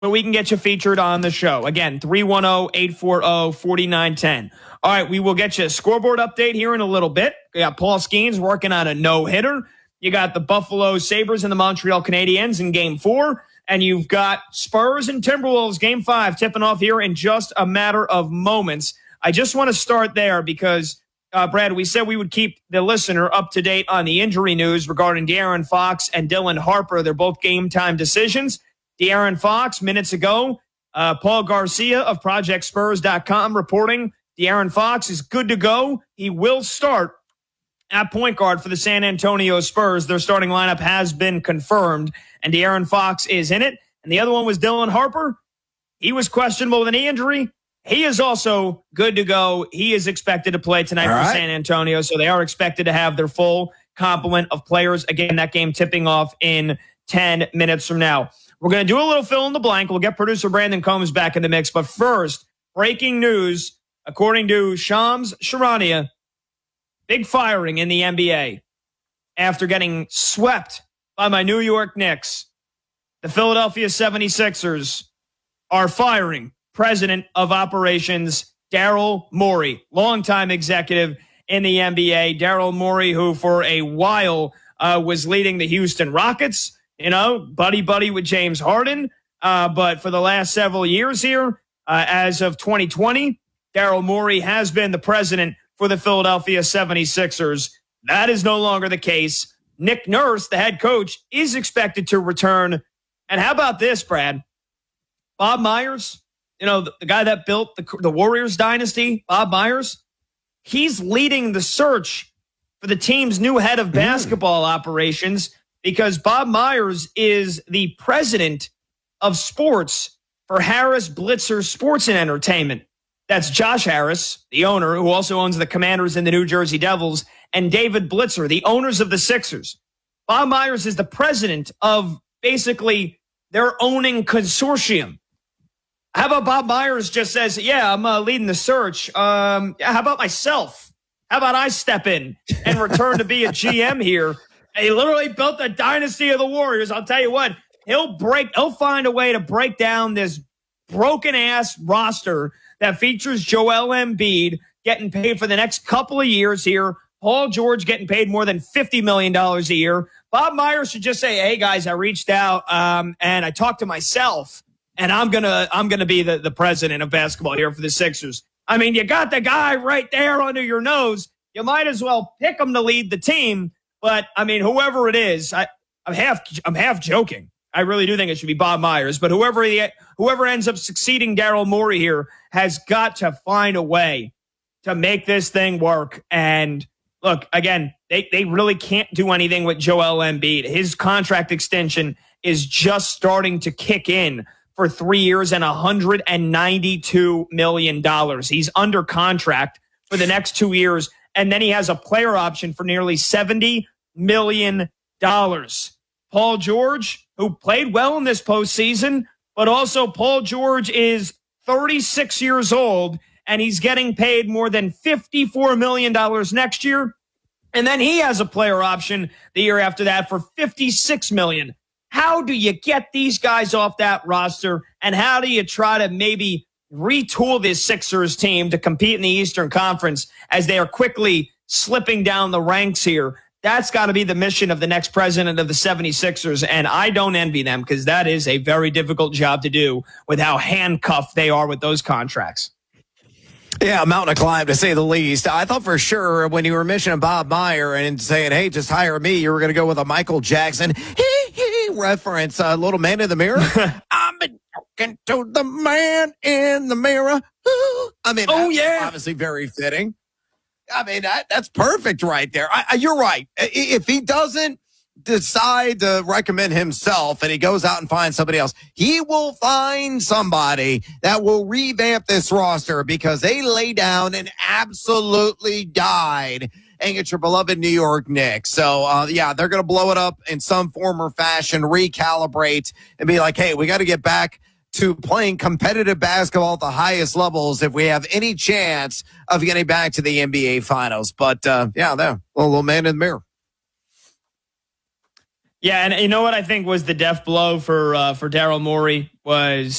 but we can get you featured on the show. Again, 310-840-4910. All right, we will get you a scoreboard update here in a little bit. We got Paul Skeens working on a no-hitter. You got the Buffalo Sabres and the Montreal Canadiens in Game 4. And you've got Spurs and Timberwolves Game 5 tipping off here in just a matter of moments. I just want to start there because, Brad, we said we would keep the listener up to date on the injury news regarding De'Aaron Fox and Dylan Harper. They're both game-time decisions. De'Aaron Fox, minutes ago, Paul Garcia of ProjectSpurs.com reporting De'Aaron Fox is good to go. He will start at point guard for the San Antonio Spurs. Their starting lineup has been confirmed, and De'Aaron Fox is in it. And the other one was Dylan Harper. He was questionable with a knee injury. He is also good to go. He is expected to play tonight for San Antonio, so they are expected to have their full complement of players. Again, that game tipping off in 10 minutes from now. We're going to do a little fill in the blank. We'll get producer Brandon Combs back in the mix. But first, breaking news, according to Shams Charania, big firing in the NBA after getting swept by my New York Knicks. The Philadelphia 76ers are firing President of Operations Daryl Morey, longtime executive in the NBA. Daryl Morey, who for a while was leading the Houston Rockets, buddy with James Harden. But for the last several years here, as of 2020, Daryl Morey has been the president for the Philadelphia 76ers. That is no longer the case. Nick Nurse, the head coach, is expected to return. And how about this, Brad? Bob Myers, the guy that built the Warriors dynasty, Bob Myers, he's leading the search for the team's new head of basketball operations because Bob Myers is the president of sports for Harris Blitzer Sports and Entertainment. That's Josh Harris, the owner, who also owns the Commanders and the New Jersey Devils, and David Blitzer, the owners of the Sixers. Bob Myers is the president of basically their owning consortium. How about Bob Myers just says, I'm leading the search. How about myself? How about I step in and return to be a GM here? He literally built the dynasty of the Warriors. I'll tell you what, he'll find a way to break down this broken-ass roster that features Joel Embiid getting paid for the next couple of years here. Paul George getting paid more than $50 million a year. Bob Myers should just say, hey, guys, I reached out and I talked to myself, and I'm gonna be the president of basketball here for the Sixers. I mean, you got the guy right there under your nose. You might as well pick him to lead the team. But, I mean, whoever it is, I'm half joking. I really do think it should be Bob Myers. But whoever ends up succeeding Daryl Morey here has got to find a way to make this thing work. And look, again, they really can't do anything with Joel Embiid. His contract extension is just starting to kick in for 3 years and $192 million. He's under contract for the next 2 years. And then he has a player option for nearly $70 million. Paul George, who played well in this postseason, but also Paul George is 36 years old, and he's getting paid more than $54 million next year. And then he has a player option the year after that for $56 million. How do you get these guys off that roster, and how do you try to maybe retool this Sixers team to compete in the Eastern Conference as they are quickly slipping down the ranks here? That's got to be the mission of the next president of the 76ers, and I don't envy them because that is a very difficult job to do with how handcuffed they are with those contracts. Yeah, a mountain to climb, to say the least. I thought for sure when you were mentioning Bob Meyer and saying, hey, just hire me, you were going to go with a Michael Jackson reference, Little Man in the Mirror. I've been talking to the man in the mirror. I mean, obviously very fitting. I mean, that's perfect right there. You're right. If he doesn't decide to recommend himself and he goes out and finds somebody else, he will find somebody that will revamp this roster because they lay down and absolutely died and get your beloved New York Knicks. So, they're going to blow it up in some form or fashion, recalibrate, and be like, hey, we got to get back to playing competitive basketball at the highest levels if we have any chance of getting back to the NBA Finals. But, there, little man in the mirror. Yeah, and you know what I think was the death blow for Daryl Morey was